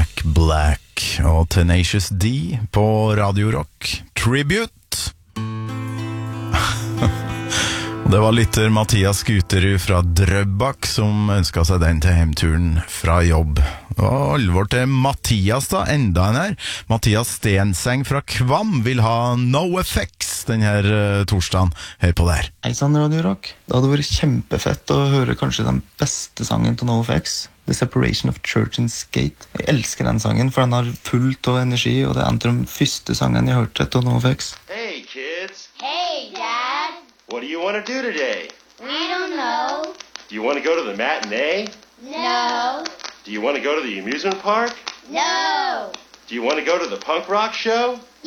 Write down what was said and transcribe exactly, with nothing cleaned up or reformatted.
Jack Black og Tenacious D på Radio Rock Tribute. Det var lytter Mathias Skuterud fra Drøbak som ønsket seg den til hjemturen fra jobb. Og alvor til Mathias da, enda en her. Mathias Stenseng fra Kvam vil ha No Effects denne uh, torsdagen. Hør på der. Hei sann, Radio Rock. Det hadde vært kjempefett å høre kanskje den beste sangen til No Effects. The Separation of Church and Skate. Jeg elsker den sangen, for den har fullt av energi, og det er en av de første sangen jeg hørte til No Effects. Hey, kids. Hey, Dad. What do you want to do today? I don't know. Do you want to go to the matinee? No. Do you want to go to the amusement park? No. Do you want to go to the punk rock show?